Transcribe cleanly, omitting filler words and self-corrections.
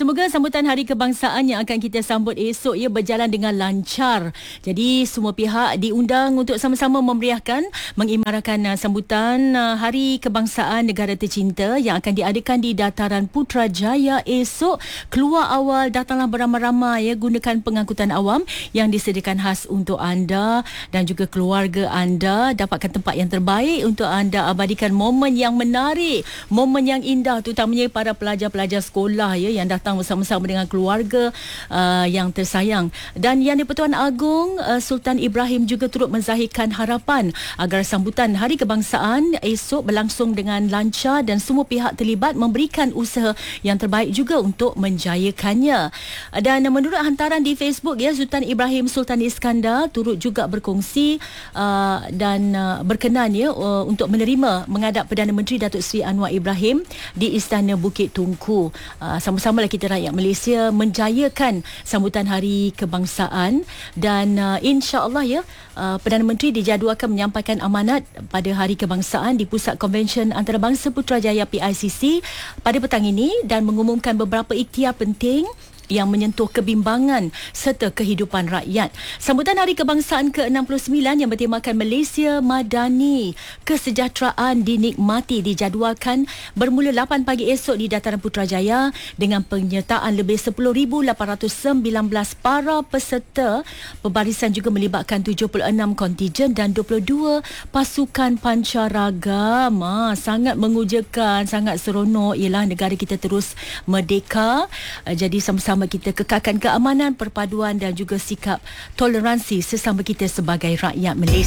semoga sambutan Hari Kebangsaan yang akan kita sambut esok berjalan dengan lancar. Jadi semua pihak diundang untuk sama-sama memeriahkan, mengimarkan sambutan Hari Kebangsaan Negara Tercinta yang akan diadakan di Dataran Putrajaya esok. Keluar awal, datanglah beramai-ramai gunakan pengangkutan awam yang disediakan khas untuk anda dan juga keluarga anda. Dapatkan tempat yang terbaik untuk anda abadikan momen yang menarik, momen yang indah, terutamanya para pelajar-pelajar sekolah yang datang bersama-sama dengan keluarga yang tersayang. Dan Yang di-Pertuan Agong Sultan Ibrahim juga turut menzahirkan harapan agar sambutan Hari Kebangsaan esok berlangsung dengan lancar dan semua pihak terlibat memberikan usaha yang terbaik juga untuk menjayakannya. Dan menurut hantaran di Facebook Sultan Ibrahim Sultan Iskandar turut juga berkongsi dan berkenan untuk menerima menghadap Perdana Menteri Datuk Seri Anwar Ibrahim di Istana Bukit Tungku. Sama-samalah kita rakyat Malaysia menjayakan sambutan Hari Kebangsaan dan insya-Allah Perdana Menteri dijadualkan menyampaikan amanat pada Hari Kebangsaan di Pusat Konvensyen Antarabangsa Putrajaya PICC pada petang ini dan mengumumkan beberapa ikhtiar penting yang menyentuh kebimbangan serta kehidupan rakyat. Sambutan Hari Kebangsaan ke-69 yang bertemakan Malaysia Madani, kesejahteraan dinikmati dijadualkan bermula 8 pagi esok di Dataran Putrajaya dengan penyertaan lebih 10,819 para peserta. Pembarisan juga melibatkan 76 kontijen dan 22 pasukan pancaragam. Sangat mengujakan, sangat seronok. Ialah negara kita terus merdeka. Jadi sama-sama kita kekalkan keamanan, perpaduan dan juga sikap toleransi sesama kita sebagai rakyat Malaysia.